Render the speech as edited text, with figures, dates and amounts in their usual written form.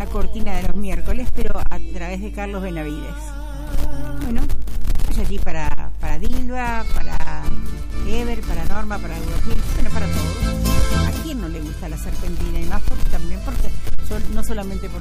cortina de los miércoles, pero a través de Carlos Benavides. Bueno, es allí para Dilba, para Ever, para Norma, para Eduardo, bueno, para todos. ¿A quién no le gusta la serpentina? Y más porque también porque no solamente por